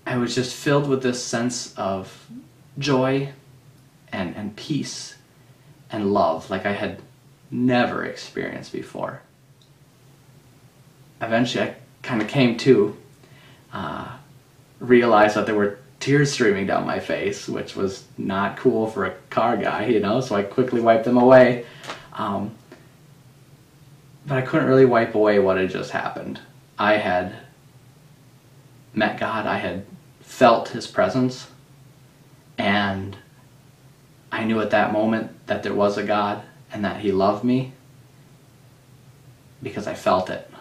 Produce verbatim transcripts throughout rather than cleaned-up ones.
I was just filled with this sense of joy and, and peace and love like I had never experienced before. Eventually I kind of came to, uh, realized that there were tears streaming down my face, which was not cool for a car guy, you know, so I quickly wiped them away. Um, but I couldn't really wipe away what had just happened. I had met God, I had felt His presence, and I knew at that moment that there was a God and that He loved me because I felt it.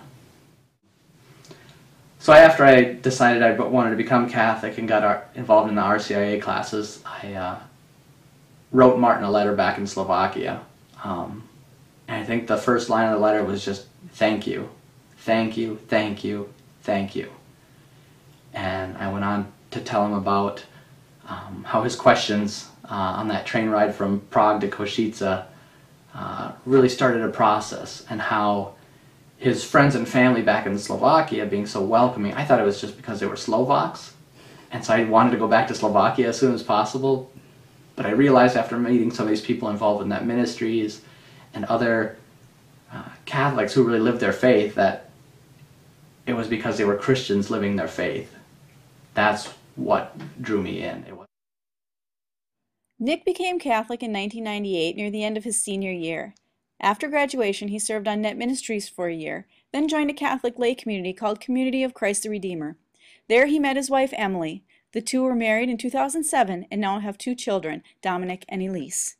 So after I decided I wanted to become Catholic and got involved in the R C I A classes, I uh, wrote Martin a letter back in Slovakia. Um, and I think the first line of the letter was just, thank you, thank you, thank you, thank you. And I went on to tell him about um, how his questions uh, on that train ride from Prague to Košice uh, really started a process, and how his friends and family back in Slovakia being so welcoming, I thought it was just because they were Slovaks, and so I wanted to go back to Slovakia as soon as possible. But I realized after meeting some of these people involved in that ministries and other uh, Catholics who really lived their faith, that it was because they were Christians living their faith. That's what drew me in. It was Nick became Catholic in nineteen ninety-eight near the end of his senior year. After graduation, he served on Net Ministries for a year, then joined a Catholic lay community called Community of Christ the Redeemer. There he met his wife, Emily. The two were married in two thousand seven and now have two children, Dominic and Elise.